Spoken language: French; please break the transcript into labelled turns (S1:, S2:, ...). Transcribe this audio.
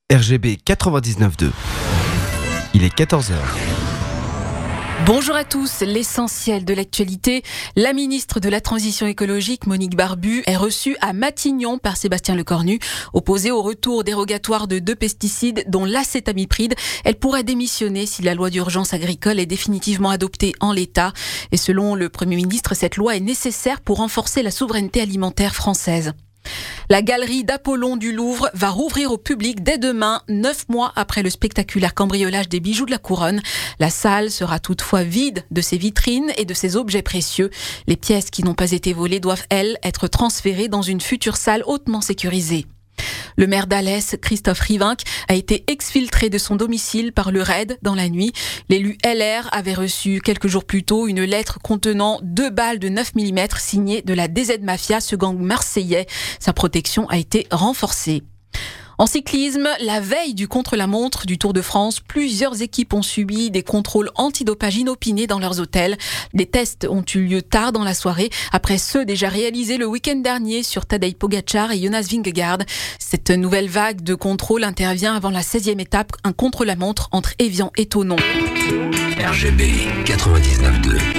S1: RGB 99.2. Il est 14h.
S2: Bonjour à tous, l'essentiel de l'actualité. La ministre de la Transition écologique, Monique Barbu, est reçue à Matignon par Sébastien Lecornu. Opposée au retour dérogatoire de 2 pesticides, dont l'acétamipride, elle pourrait démissionner si la loi d'urgence agricole est définitivement adoptée en l'état. Et selon le Premier ministre, cette loi est nécessaire pour renforcer la souveraineté alimentaire française. La galerie d'Apollon du Louvre va rouvrir au public dès demain, 9 mois après le spectaculaire cambriolage des bijoux de la couronne. La salle sera toutefois vide de ses vitrines et de ses objets précieux. Les pièces qui n'ont pas été volées doivent, elles, être transférées dans une future salle hautement sécurisée. Le maire d'Alès, Christophe Rivinc, a été exfiltré de son domicile par le RAID dans la nuit. L'élu LR avait reçu quelques jours plus tôt une lettre contenant 2 balles de 9 mm signées de la DZ Mafia, ce gang marseillais. Sa protection a été renforcée. En cyclisme, la veille du contre-la-montre du Tour de France, plusieurs équipes ont subi des contrôles antidopage inopinés dans leurs hôtels. Des tests ont eu lieu tard dans la soirée, après ceux déjà réalisés le week-end dernier sur Tadej Pogacar et Jonas Vingegaard. Cette nouvelle vague de contrôle intervient avant la 16e étape, un contre-la-montre entre Évian et Thonon.
S3: RGB 99.2.